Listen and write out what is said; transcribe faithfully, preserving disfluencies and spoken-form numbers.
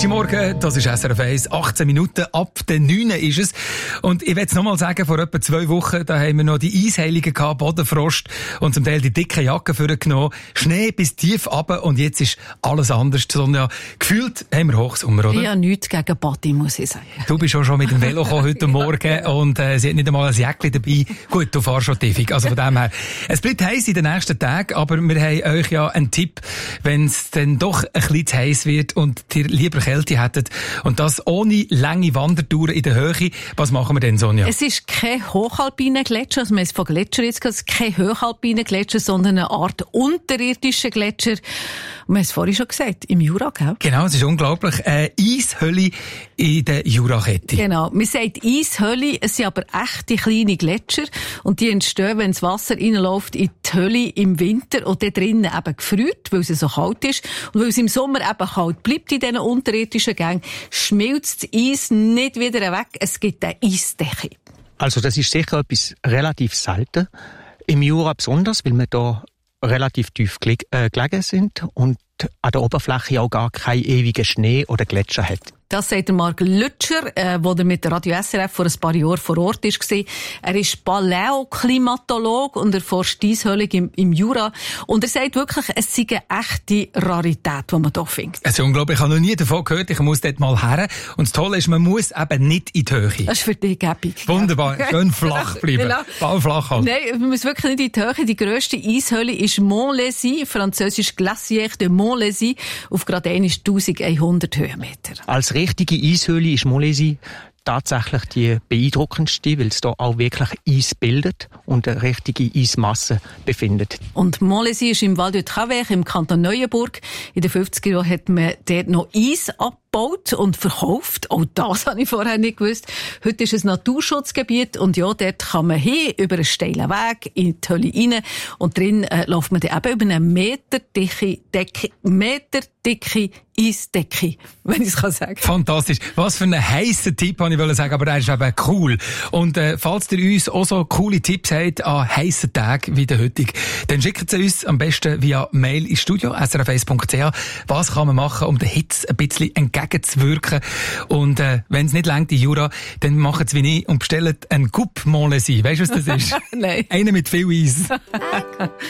Morgen, das ist S R F eins, achtzehn Minuten ab den neun ist es. Und ich will es nochmal sagen, vor etwa zwei Wochen, da haben wir noch die Eisheiligen gehabt, Bodenfrost und zum Teil die dicken Jacken vorgenommen, Schnee bis tief runter und jetzt ist alles anders. Sonja, gefühlt haben wir Hochsommer, oder? Ja, nichts gegen Body, muss ich sagen. Du bist auch schon mit dem Velo gekommen heute Morgen und äh, sie hat nicht einmal ein Jäckchen dabei. Gut, du fährst schon tiefig, also von dem her. Es bleibt heiß in den nächsten Tagen, aber wir haben euch ja einen Tipp, wenn es dann doch ein bisschen zu heiß wird und ihr lieber Kälte hättet und das ohne lange Wandertouren in der Höhe. Was machen wir denn, Sonja? Es ist kein hochalpiner Gletscher, also man hat von Gletscher jetzt gehört, es ist kein hochalpiner Gletscher, sondern eine Art unterirdischer Gletscher. Wir haben es vorhin schon gesagt, im Jura, gell? Genau, es ist unglaublich. Eine Eishöhle in der Jurakette. Genau. Man sagt Eishöhle, es sind aber echte kleine Gletscher und die entstehen, wenn das Wasser reinläuft in die Höhle im Winter und dort drinnen eben gefriert, weil es so kalt ist. Und weil es im Sommer eben kalt bleibt in diesen unterirdischen Gängen, schmilzt das Eis nicht wieder weg. Es gibt eine Eisdecke. Also das ist sicher etwas relativ selten. Im Jura besonders, weil wir da relativ tief geleg- äh, gelegen sind und an der Oberfläche auch gar keinen ewigen Schnee oder Gletscher hat. Das sagt der Marc Lütscher, äh, der mit der Radio S R F vor ein paar Jahren vor Ort war. Er ist Paläoklimatolog und er forscht Eishöhle im, im Jura. Und er sagt wirklich, es sei eine echte Rarität, die man hier findet. Es ist unglaublich, ich habe noch nie davon gehört, ich muss dort mal her. Und das Tolle ist, man muss eben nicht in die Höhe. Das ist für dich gäbig. Wunderbar, schön flach bleiben. Genau. Ball flach halt. Nein, man muss wirklich nicht in die Höhe. Die grösste Eishöhle ist Montlhéry, französisch Glacière de Montlhéry, auf gerade elfhundert Höhenmeter. Als richtige Eishöhle ist Montlhéry tatsächlich die beeindruckendste, weil es da auch wirklich Eis bildet und eine richtige Eismasse befindet. Und Montlhéry ist im Val de Travers im Kanton Neuenburg. In den fünfziger Jahren hat man dort noch Eis abgebaut und verkauft. Auch das habe ich vorher nicht gewusst. Heute ist es ein Naturschutzgebiet und ja, dort kann man hin über einen steilen Weg in die Höhle rein und drin äh, läuft man dann eben über eine meterdicke Decke, meterdicke Eisdecke, wenn ich es kann sagen. Fantastisch. Was für einen heissen Tipp, wollte ich sagen, aber der ist eben cool. Und äh, falls ihr uns auch so coole Tipps habt an heissen Tagen wie der heutige, dann schickt sie uns am besten via Mail ins Studio, s r f eins punkt c h. Was kann man machen, um der Hitze ein bisschen entgegenzuwirken? Und äh, wenn es nicht reicht in Jura, dann macht es wie ich und bestellt einen Coupe Montlhéry. Weißt du, was das ist? Nein. Einer mit viel Eis.